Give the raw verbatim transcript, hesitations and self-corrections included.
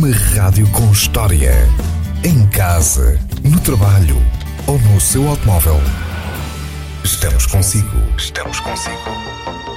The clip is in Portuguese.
Uma rádio com história. Em casa, no trabalho ou no seu automóvel. Estamos consigo. Estamos consigo.